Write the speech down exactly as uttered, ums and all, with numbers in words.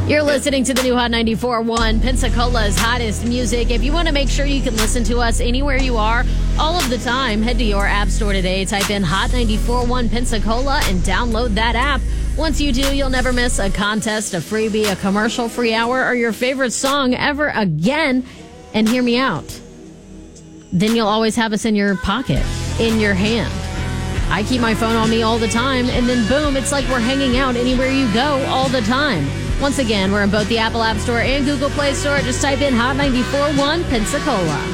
You're listening to the new Hot ninety-four point one, Pensacola's hottest music. If you want to make sure you can listen to us anywhere you are, all of the time, head to your app store today, type in Hot ninety-four point one Pensacola, and download that app. Once you do, you'll never miss a contest, a freebie, a commercial-free hour, or your favorite song ever again. And hear me out. Then you'll always have us in your pocket, in your hand. I keep my phone on me all the time, and then boom, it's like we're hanging out anywhere you go all the time. Once again, we're in both the Apple App Store and Google Play Store. Just type in Hot ninety-four point one Pensacola.